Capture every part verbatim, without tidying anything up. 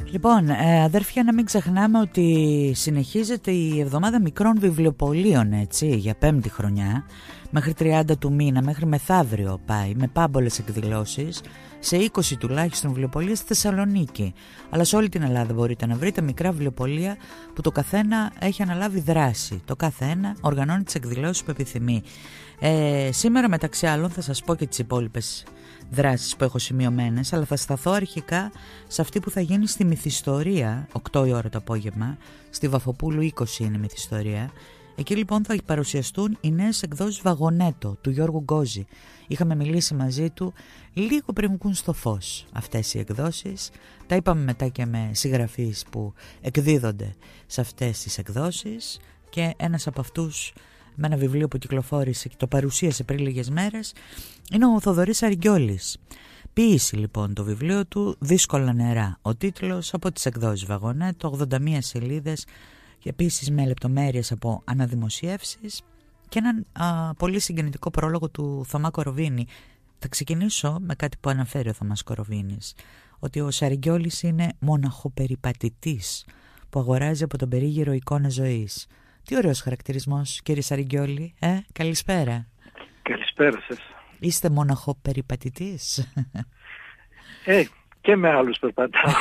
Λοιπόν, ε, αδέρφια, να μην ξεχνάμε ότι συνεχίζεται η εβδομάδα μικρών βιβλιοπωλείων, έτσι, για πέμπτη χρονιά, μέχρι τριάντα του μήνα, μέχρι μεθαύριο πάει, με πάμπολες εκδηλώσεις, σε είκοσι τουλάχιστον βιβλιοπωλείες στη Θεσσαλονίκη. Αλλά σε όλη την Ελλάδα μπορείτε να βρείτε μικρά βιβλιοπωλεία που το καθένα έχει αναλάβει δράση. Το κάθε ένα οργανώνει τις εκδηλώσεις που επιθυμεί. Ε, σήμερα, μεταξύ άλλων, θα σας πω και τις υπόλοιπες δράσεις που έχω σημειωμένες, αλλά θα σταθώ αρχικά σε αυτή που θα γίνει στη Μυθιστορία, οκτώ η ώρα το απόγευμα, στη Βαφοπούλου είκοσι είναι η Μυθιστορία. Εκεί λοιπόν θα παρουσιαστούν οι νέες εκδόσεις Βαγονέτο του Γιώργου Γκόζη. Είχαμε μιλήσει μαζί του λίγο πριν βγουν στο φως αυτές οι εκδόσεις. Τα είπαμε μετά και με συγγραφείς που εκδίδονται σε αυτές τις εκδόσεις, και ένας από αυτούς, με ένα βιβλίο που κυκλοφόρησε και το παρουσίασε πριν λίγες μέρες, είναι ο Θοδωρής Αριγγιόλης. Ποίηση λοιπόν το βιβλίο του, Δύσκολα νερά. Ο τίτλος, από τις εκδόσεις Βαγονέτο, ογδόντα μία σελίδες, και επίσης με λεπτομέρειες από αναδημοσιεύσεις και έναν α, πολύ συγκινητικό πρόλογο του Θωμά Κοροβίνη. Θα ξεκινήσω με κάτι που αναφέρει ο Θωμάς Κοροβίνης, ότι ο Σαριγγιόλης είναι μοναχοπεριπατητής που αγοράζει από τον περίγυρο εικόνα ζωής. Τι ωραίος χαρακτηρισμός, κύριε Σαριγγιόλη. Ε, καλησπέρα. Καλησπέρα σας. Είστε μοναχοπεριπατητής? Ε, και με άλλους περπατάω.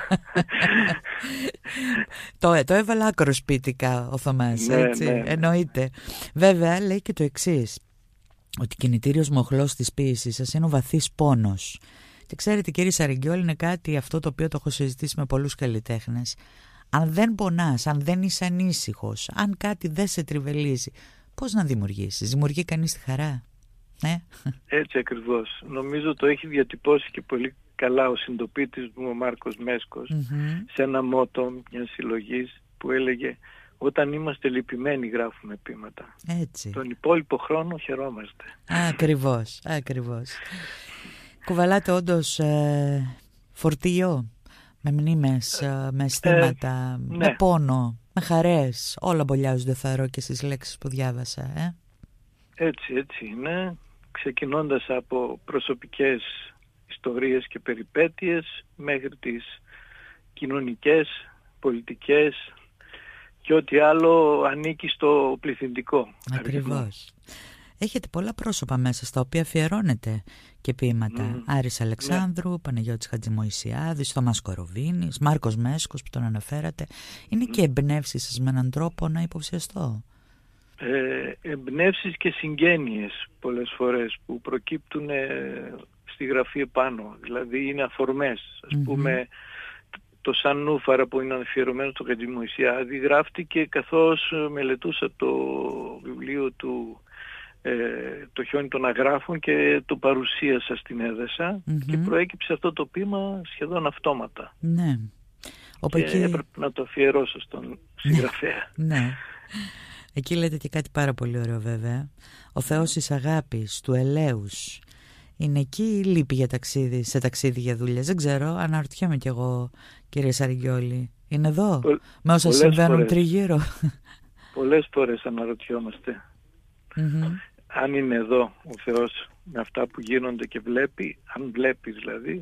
το, το έβαλα ακροσπίτικα ο Θωμάς, ναι, έτσι, ναι. εννοείται. Βέβαια λέει και το εξής, ότι κινητήριος μοχλός της ποίησης σας είναι ο βαθύς πόνος. Και ξέρετε, κύριε Σαριγγιόλη, είναι κάτι αυτό το οποίο το έχω συζητήσει με πολλούς καλλιτέχνες. Αν δεν πονάς, αν δεν είσαι ανήσυχος, αν κάτι δεν σε τριβελίζει, πώς να δημιουργήσεις? Δημιουργεί κανείς τη χαρά? Ε? Έτσι ακριβώς. Νομίζω το έχει διατυπώσει και πολύ καλά ο συντοπίτης μου, ο Μάρκος Μέσκος, mm-hmm. σε ένα μότο μιας συλλογής που έλεγε «Όταν είμαστε λυπημένοι γράφουμε ποίηματα. Έτσι. Τον υπόλοιπο χρόνο χαιρόμαστε». Ακριβώς, ακριβώς. Κουβαλάτε όντως ε, φορτίο, με μνήμες, ε, με αισθήματα, ε, ναι. με πόνο, με χαρές. Όλα μπολιάζονται, θαρώ, και στις λέξεις που διάβασα. Ε? Έτσι, έτσι είναι. Ξεκινώντας από προσωπικές ιστορίες και περιπέτειες μέχρι τις κοινωνικές, πολιτικές και ό,τι άλλο ανήκει στο πληθυντικό. Ακριβώς. Έχετε πολλά πρόσωπα μέσα στα οποία αφιερώνετε και ποίηματα. Mm. Άρης Αλεξάνδρου, ναι. Παναγιώτης Χατζημοϊσιάδης, Θωμάς Κοροβίνης, Μάρκος Μέσκος που τον αναφέρατε. Είναι mm. και εμπνεύσεις σας με έναν τρόπο να υποψιαστώ? Ε, εμπνεύσεις και συγγένειες πολλές φορές που προκύπτουν ε, στη γραφή επάνω. Δηλαδή είναι αφορμές. Ας mm-hmm. πούμε το Σαν Νούφαρα που είναι αφιερωμένο στο Χατζημοϊσιάδη γράφτηκε καθώς μελετούσα το βιβλίο του ε, «Το χιόνι των αγράφων» και το παρουσίασα στην Έδεσα mm-hmm. και προέκυψε αυτό το ποίημα σχεδόν αυτόματα. Ναι. Και εκεί έπρεπε να το αφιερώσω στον συγγραφέα. Ναι. Εκεί λέτε και κάτι πάρα πολύ ωραίο βέβαια. Ο Θεός της αγάπης, του ελέους, είναι εκεί ή λείπει για ταξίδι, σε ταξίδι για δουλειές? Δεν ξέρω, αναρωτιέμαι κι εγώ, κύριε Σαριγγιόλη. Είναι εδώ, Πο- με όσα συμβαίνουν φορές. τριγύρω? Πολλές φορές αναρωτιόμαστε. Mm-hmm. Αν είναι εδώ ο Θεός με αυτά που γίνονται και βλέπει, αν βλέπει δηλαδή.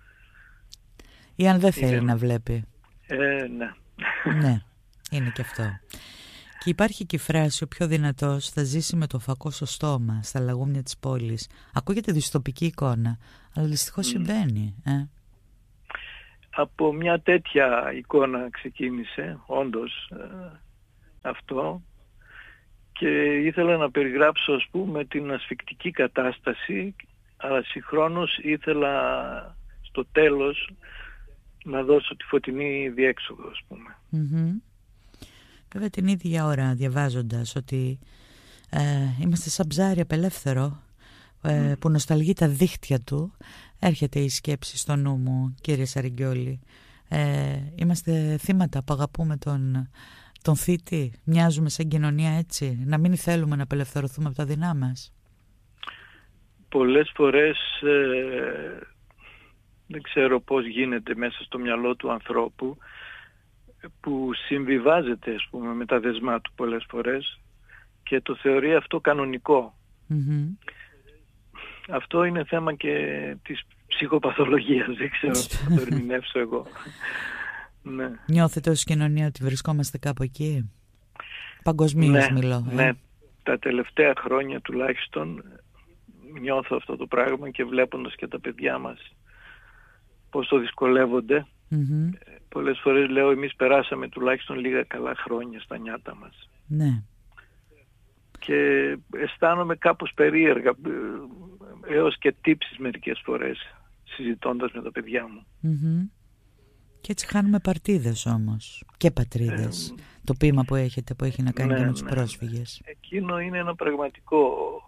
Ή αν δεν θέλει είναι... να βλέπει. Ε, ναι. Ναι, είναι και αυτό. Και υπάρχει και η φράση «Ο πιο δυνατός θα ζήσει με το φακό στο στόμα, στα λαγούμια της πόλης». Ακούγεται δυστοπική εικόνα, αλλά δυστυχώς mm. συμβαίνει. Ε? Από μια τέτοια εικόνα ξεκίνησε, όντως, ε, αυτό. Και ήθελα να περιγράψω, ας πούμε, την ασφικτική κατάσταση, αλλά συγχρόνως ήθελα στο τέλος να δώσω τη φωτεινή διέξοδο, ας πούμε. Mm-hmm. Βέβαια την ίδια ώρα διαβάζοντας ότι ε, είμαστε σαν ψάρι απελεύθερο ε, mm. που νοσταλγεί τα δίχτυα του, έρχεται η σκέψη στο νου μου, κύριε Σαριγγιόλη. Ε, είμαστε θύματα που αγαπούμε τον, τον θήτη, μοιάζουμε σαν κοινωνία έτσι, να μην θέλουμε να απελευθερωθούμε από τα δεινά μας. Πολλές φορές ε, δεν ξέρω πώς γίνεται μέσα στο μυαλό του ανθρώπου που συμβιβάζεται, ας πούμε, με τα δεσμά του πολλές φορές και το θεωρεί αυτό κανονικό. Mm-hmm. Αυτό είναι θέμα και της ψυχοπαθολογίας, δεν ξέρω να το ερμηνεύσω εγώ. Ναι. Νιώθετε ως κοινωνία ότι βρισκόμαστε κάπου εκεί? Παγκοσμίως ναι, μιλώ. Ε? Ναι, τα τελευταία χρόνια τουλάχιστον νιώθω αυτό το πράγμα, και βλέποντας και τα παιδιά μας πόσο δυσκολεύονται. Mm-hmm. Πολλές φορές λέω, εμείς περάσαμε τουλάχιστον λίγα καλά χρόνια στα νιάτα μας. Ναι. Και αισθάνομαι κάπως περίεργα, έως και τύψεις μερικές φορές, συζητώντας με τα παιδιά μου. Mm-hmm. Και έτσι χάνουμε παρτίδες όμως και πατρίδες. Ε, το ποίημα που έχετε, που έχει να κάνει, ναι, και με τους, ναι, πρόσφυγες. Εκείνο είναι ένα πραγματικό...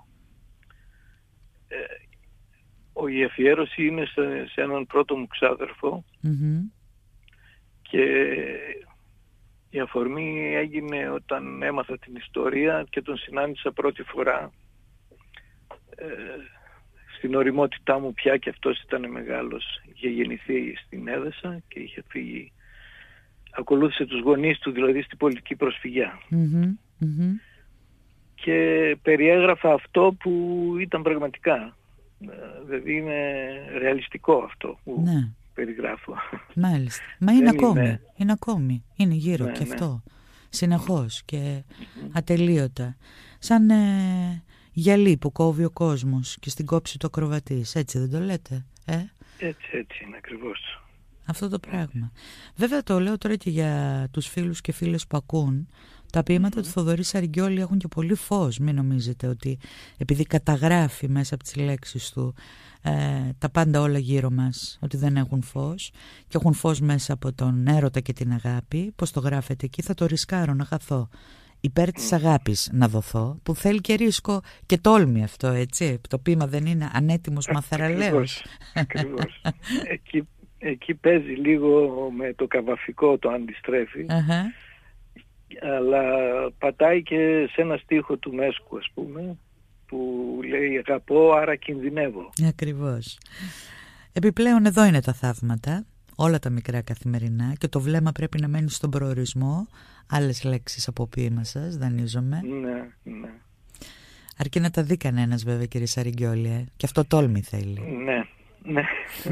Ε, ο, η αφιέρωση είναι σε, σε έναν πρώτο μου ξάδερφο, mm-hmm. και η αφορμή έγινε όταν έμαθα την ιστορία και τον συνάντησα πρώτη φορά ε, στην ωριμότητά μου πια, και αυτός ήταν μεγάλος. Είχε γεννηθεί στην Έδεσα και είχε φύγει, ακολούθησε τους γονείς του δηλαδή στην πολιτική προσφυγιά. Mm-hmm. Mm-hmm. Και περιέγραφα αυτό που ήταν πραγματικά. Δηλαδή είναι ρεαλιστικό αυτό που, ναι, περιγράφω. Μάλιστα. Μα είναι ακόμη, είναι... είναι ακόμη. Είναι γύρω, ναι, και, ναι, αυτό. Συνεχώς και mm-hmm. ατελείωτα. Σαν ε, γυαλί που κόβει ο κόσμος και στην κόψη το ακροβατής. Έτσι δεν το λέτε? Ε? Έτσι, έτσι είναι ακριβώς. Αυτό το πράγμα. Βέβαια το λέω τώρα και για τους φίλους και φίλες που ακούν. Τα ποίηματα mm-hmm. του Θοδωρή Σαριγκιόλη έχουν και πολύ φως. Μην νομίζετε ότι επειδή καταγράφει μέσα από τις λέξεις του ε, τα πάντα όλα γύρω μας, ότι δεν έχουν φως, και έχουν φως μέσα από τον έρωτα και την αγάπη. Πώς το γράφετε εκεί? Θα το ρισκάρω να χαθώ υπέρ της αγάπης να δοθώ, που θέλει και ρίσκο και τόλμη αυτό, έτσι. Το ποίημα δεν είναι ανέτοιμος μαθαραλέος. Ακριβώς. εκεί, εκεί παίζει λίγο με το καβαφικό, το αντιστρέφει. Uh-huh. Αλλά πατάει και σε ένα στίχο του Μέσκου, ας πούμε, που λέει αγαπώ άρα κινδυνεύω. Ακριβώς. Επιπλέον εδώ είναι τα θαύματα, όλα τα μικρά καθημερινά, και το βλέμμα πρέπει να μένει στον προορισμό. Άλλες λέξεις από ποίημα σας, δανείζομαι. Ναι, ναι. Αρκεί να τα δει κανένας βέβαια, κύριε Σαριγκιόλη, ε? Και αυτό τόλμη θέλει. Ναι, ναι.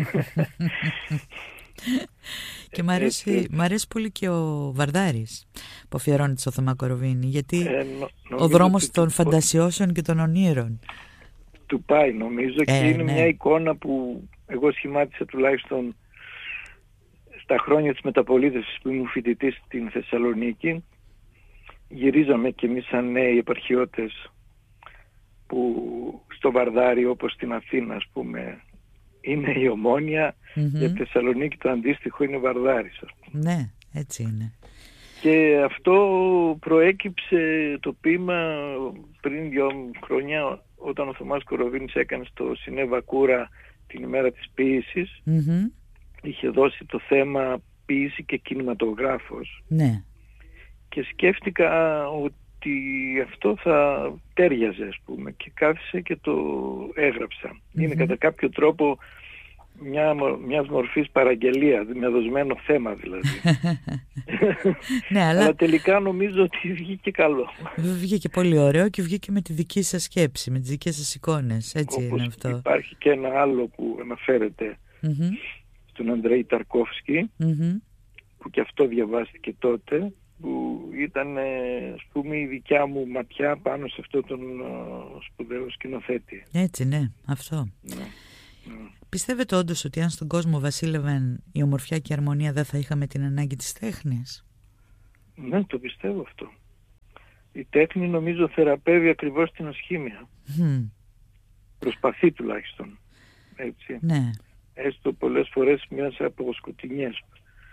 Και μ' αρέσει, μ' αρέσει πολύ και ο Βαρδάρης που αφιερώνεται στο Θωμά Κοροβίνη, γιατί ε, νο, ο δρόμος των του... φαντασιώσεων και των ονείρων του πάει, νομίζω, ε, και είναι, ναι, μια εικόνα που εγώ σχημάτισα τουλάχιστον στα χρόνια της μεταπολίτευσης που ήμουν φοιτητής στην Θεσσαλονίκη. Γυρίζαμε και εμείς σαν νέοι επαρχιώτες που στο Βαρδάρι, όπως στην Αθήνα ας πούμε είναι η Ομόνια, mm-hmm. για τη Θεσσαλονίκη το αντίστοιχο είναι Βαρδάρης, ας πούμε. Ναι, έτσι είναι. Και αυτό προέκυψε το ποίημα πριν δύο χρόνια, όταν ο Θωμάς Κοροβίνης έκανε στο Σινέβα Κούρα την ημέρα της ποίησης. Mm-hmm. Είχε δώσει το θέμα ποίηση και κινηματογράφος. Ναι. Και σκέφτηκα ότι αυτό θα τέριαζε, ας πούμε, και κάθισε και το έγραψα. Mm-hmm. Είναι κατά κάποιο τρόπο μια, μιας μορφής παραγγελία, με δοσμένο θέμα δηλαδή. Ναι, αλλά... αλλά τελικά νομίζω ότι βγήκε καλό. Βγήκε πολύ ωραίο και βγήκε με τη δική σας σκέψη, με τις δικές σας εικόνες. Έτσι όπως είναι αυτό. Υπάρχει και ένα άλλο που αναφέρεται mm-hmm. στον Αντρέη Ταρκόφσκι, mm-hmm. που και αυτό διαβάστηκε τότε, που ήταν, ας πούμε, η δικιά μου ματιά πάνω σε αυτόν τον uh, σπουδαίο σκηνοθέτη. Έτσι, ναι, αυτό. Ναι. Ναι. Πιστεύετε όντως ότι αν στον κόσμο βασίλευαν η ομορφιά και η αρμονία δεν θα είχαμε την ανάγκη της τέχνης? Ναι, το πιστεύω αυτό. Η τέχνη νομίζω θεραπεύει ακριβώς την ασχήμια. Mm. Προσπαθεί τουλάχιστον. Έτσι. Ναι. Έστω πολλές φορές μέσα από σκοτεινιές.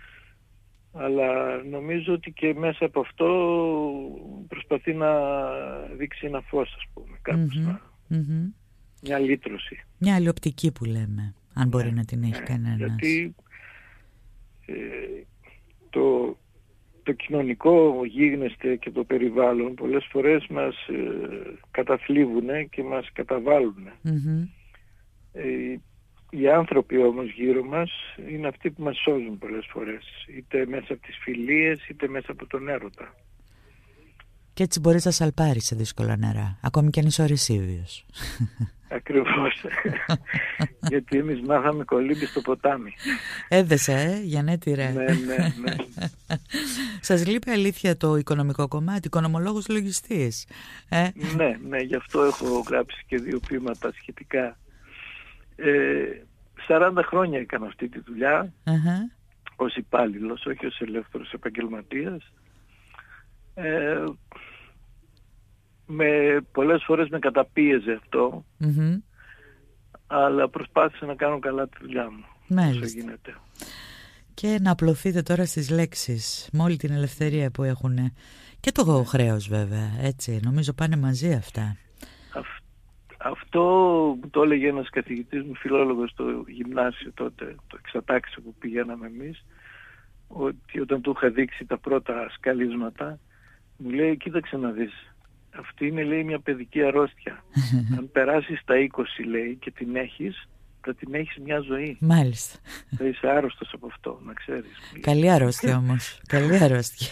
Αλλά νομίζω ότι και μέσα από αυτό προσπαθεί να δείξει ένα φως, ας πούμε, κάπως mm-hmm. να... Mm-hmm. Μια λύτρωση. Μια άλλη οπτική που λέμε, αν μπορεί ναι, να την έχει ναι, κανένας. Γιατί ε, το, το κοινωνικό γίγνεσθε και το περιβάλλον πολλές φορές μας ε, καταθλίβουνε και μας καταβάλουνε. Mm-hmm. Ε, οι άνθρωποι όμως γύρω μας είναι αυτοί που μας σώζουν πολλές φορές, είτε μέσα από τις φιλίες είτε μέσα από τον έρωτα. Και έτσι μπορείς να σαλπάρεις σε δύσκολα νερά, ακόμη και αν είσαι ορεσίβιος. Ακριβώς. Γιατί εμείς μάθαμε κολύμπι στο ποτάμι. Έδεσα, ε, Γιαννέτη, ναι, ναι, ναι. Σας λείπει αλήθεια το οικονομικό κομμάτι, οικονομολόγος λογιστής? Ε? Ναι, ναι, γι' αυτό έχω γράψει και δύο ποίηματα σχετικά. Ε, σαράντα χρόνια έκανα αυτή τη δουλειά, uh-huh. ως υπάλληλος, όχι ως ελεύθερος επαγγελματίας. Ε, με, πολλές φορές με καταπίεζε αυτό, mm-hmm. αλλά προσπάθησα να κάνω καλά τη δουλειά μου. Μάλιστα. Όσο γίνεται. Και να απλωθείτε τώρα στις λέξεις, με όλη την ελευθερία που έχουν. Και το ναι. χρέος βέβαια, έτσι, νομίζω πάνε μαζί αυτά. Α, αυτό που το έλεγε ένας καθηγητής μου, φιλόλογος στο γυμνάσιο τότε, το εξατάξιο που πηγαίναμε εμείς, ότι όταν του είχα δείξει τα πρώτα σκαλίσματα, μου λέει, κοίταξε να δεις, αυτή είναι, λέει, μια παιδική αρρώστια. Αν περάσεις τα είκοσι, λέει, και την έχεις, θα την έχεις μια ζωή. Μάλιστα. Θα είσαι άρρωστος από αυτό, να ξέρεις. Καλή αρρώστια όμως. Καλή αρρώστια.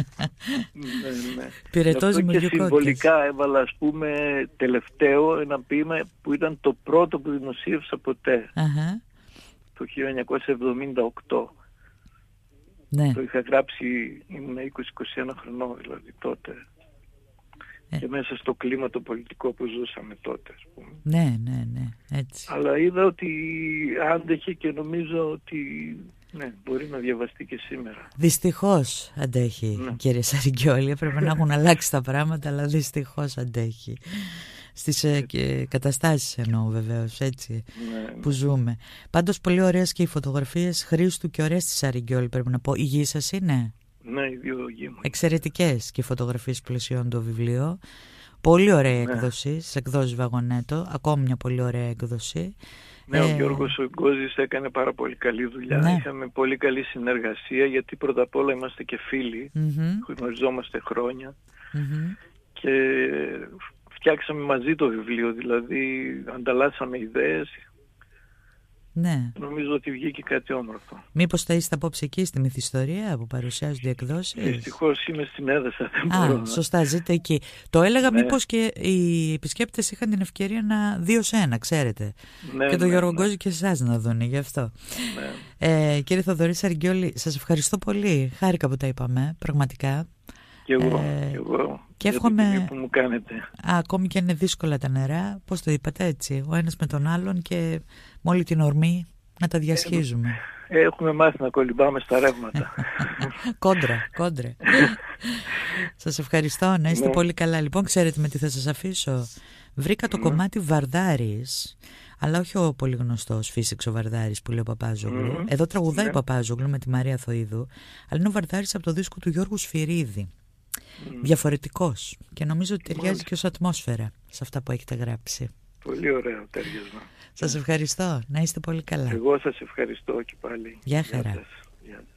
ναι, ναι. Πυρετός δημιουργικότητας. Και συμβολικά έβαλα, ας πούμε, τελευταίο ένα ποίημα που ήταν το πρώτο που δημοσίευσα ποτέ. Uh-huh. Το χίλια εννιακόσια εβδομήντα οκτώ. Ναι. Το είχα γράψει, ήμουν είκοσι είκοσι ένα χρονών δηλαδή τότε. Ε. Και μέσα στο κλίμα το πολιτικό που ζούσαμε τότε, ας πούμε. Ναι, ναι, ναι, έτσι. Αλλά είδα ότι άντεχε και νομίζω ότι ναι, μπορεί να διαβαστεί και σήμερα. Δυστυχώς αντέχει, ναι. Κύριε Σαριγκιόλη. Έπρεπε να έχουν αλλάξει τα πράγματα, αλλά δυστυχώς αντέχει. Στις ε, και καταστάσεις εννοώ βεβαίως, έτσι, ναι, που ναι. ζούμε. Πάντως πολύ ωραίες και οι φωτογραφίες Χρήστου και ωραίες της Σαριγκιόλη, πρέπει να πω. Η γη σας είναι? Ναι, οι δύο γη μου. Εξαιρετικές και οι φωτογραφίες που πλαισιώνουν το βιβλίο. Πολύ ωραία ναι. έκδοση, στις εκδόσεις Βαγονέτο. Ακόμη μια πολύ ωραία έκδοση. Ναι, ε... ο Γιώργος ο Γκόζης έκανε πάρα πολύ καλή δουλειά. Ναι. Είχαμε πολύ καλή συνεργασία, γιατί πρώτα απ' όλα είμαστε και φίλοι. Mm-hmm. Γνωριζόμαστε χρόνια. Mm-hmm. Και φτιάξαμε μαζί το βιβλίο, δηλαδή ανταλλάσσαμε ιδέες. Ναι. Νομίζω ότι βγήκε κάτι όμορφο. Μήπως θα είστε απόψε εκεί στη Μυθιστορία που παρουσιάζονται εκδόσεις? Δυστυχώς είμαι στην Έδεσα. Δεν Α, μπορώ, σωστά, ζείτε εκεί. Το έλεγα ναι. μήπως και οι επισκέπτες είχαν την ευκαιρία να δύο σε ένα, ξέρετε. Ναι, και τον ναι, Γιώργο ναι. Γκόζη και εσάς να δουν, γι' αυτό. Ναι. Ε, κύριε Θοδωρή Σαριγκιόλη, σας ευχαριστώ πολύ. Χάρηκα που τα είπαμε, πραγματικά. Και εγώ, ε, και εγώ. Και εύχομαι, που μου κάνετε. Α, ακόμη και αν είναι δύσκολα τα νερά, πώς το είπατε έτσι, ο ένας με τον άλλον και με όλη την ορμή να τα διασχίζουμε. Ε, έχουμε μάθει να κολυμπάμε στα ρεύματα. Κόντρα, κόντρα. Σας ευχαριστώ, να είστε ναι. πολύ καλά. Λοιπόν, ξέρετε με τι θα σας αφήσω? Βρήκα το mm. κομμάτι Βαρδάρης, αλλά όχι ο πολύ γνωστός Φύσηξ ο Βαρδάρης που λέει ο Παπάζογλου. Mm. Εδώ τραγουδάει yeah. Παπάζογλου με τη Μαρία Θοΐδου, αλλά είναι ο Βαρδάρης από το δίσκο του Γιώργου Σφυρίδη. Mm. Διαφορετικός και νομίζω ότι ταιριάζει mm. και ως ατμόσφαιρα σε αυτά που έχετε γράψει. Πολύ ωραίο ταιριασμα. Σας ευχαριστώ, να είστε πολύ καλά. Εγώ σας ευχαριστώ και πάλι. Γεια χαρά. Γεια σας.